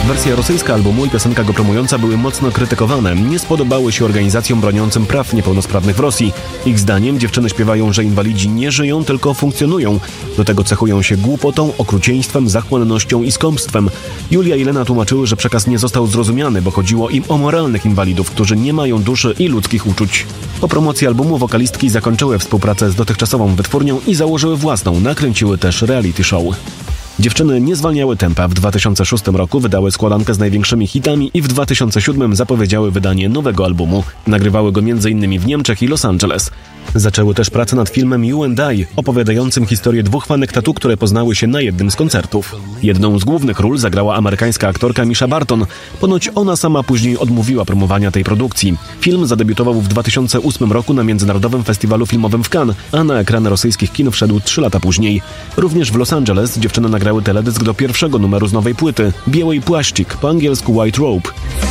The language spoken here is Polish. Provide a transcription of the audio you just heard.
Wersja rosyjska albumu i piosenka go promująca były mocno krytykowane. Nie spodobały się organizacjom broniącym praw niepełnosprawnych w Rosji. Ich zdaniem dziewczyny śpiewają, że inwalidzi nie żyją, tylko funkcjonują. Do tego cechują się głupotą, okrucieństwem, zachłannością i skąpstwem. Julia i Lena tłumaczyły, że przekaz nie został zrozumiany, bo chodziło im o moralnych inwalidów, którzy nie mają duszy i ludzkich uczuć. Po promocji albumu wokalistki zakończyły współpracę z dotychczasową wytwórnią i założyły własną, nakręciły też reality show. Dziewczyny nie zwalniały tempa. W 2006 roku wydały składankę z największymi hitami i w 2007 zapowiedziały wydanie nowego albumu. Nagrywały go m.in. w Niemczech i Los Angeles. Zaczęły też pracę nad filmem You and I, opowiadającym historię dwóch fanek tatu, które poznały się na jednym z koncertów. Jedną z głównych ról zagrała amerykańska aktorka Misha Barton. Ponoć ona sama później odmówiła promowania tej produkcji. Film zadebiutował w 2008 roku na Międzynarodowym Festiwalu Filmowym w Cannes, a na ekrany rosyjskich kin wszedł 3 lata później. Również w Los Angeles dziewczyny nagrały teledysk do pierwszego numeru z nowej płyty, Biały Płaszczyk, po angielsku White Robe.